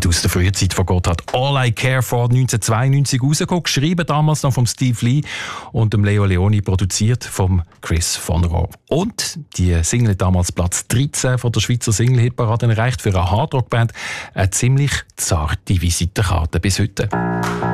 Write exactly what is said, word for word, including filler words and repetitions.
aus der Frühzeit von Gotthard. All I Care For neunzehnhundertzweiundneunzig rausgekommen, geschrieben damals noch vom Steve Lee und dem Leo Leoni, produziert vom Chris von Roo. Und die Single hat damals Platz dreizehn von der Schweizer Single-Hitparade erreicht, für eine Hardrock-Band eine ziemlich zarte Visitenkarte bis heute.